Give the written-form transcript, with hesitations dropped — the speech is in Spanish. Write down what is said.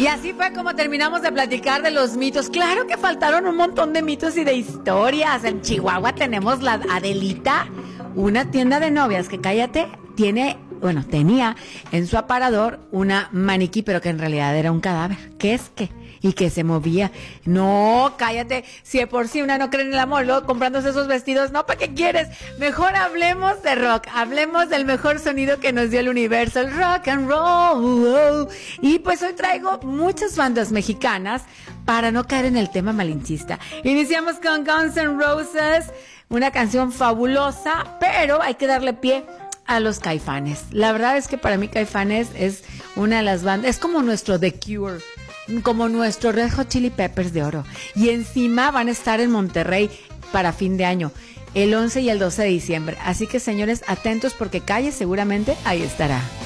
Y así fue como terminamos de platicar de los mitos. Claro que faltaron un montón de mitos y de historias. En Chihuahua tenemos la Adelita, una tienda de novias que, cállate, tenía en su aparador una maniquí, pero que en realidad era un cadáver. ¿Qué es qué? Y que se movía. No, cállate. Si de por sí una no cree en el amor, luego comprándose esos vestidos, no, ¿para qué quieres? Mejor hablemos de rock. Hablemos del mejor sonido que nos dio el universo, el rock and roll. Y pues hoy traigo muchas bandas mexicanas para no caer en el tema malinchista. Iniciamos con Guns N' Roses, una canción fabulosa, pero hay que darle pie a los Caifanes. La verdad es que para mí Caifanes es una de las bandas, es como nuestro The Cure, como nuestro Red Hot Chili Peppers de oro. Y encima van a estar en Monterrey para fin de año, el 11 y el 12 de diciembre. Así que, señores, atentos porque Calle seguramente ahí estará.